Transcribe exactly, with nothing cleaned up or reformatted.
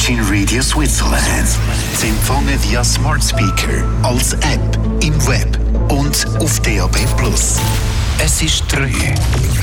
Virgin Radio Switzerland. Zu empfangen via Smart Speaker, als App, im Web und auf D A B plus. Es ist drei.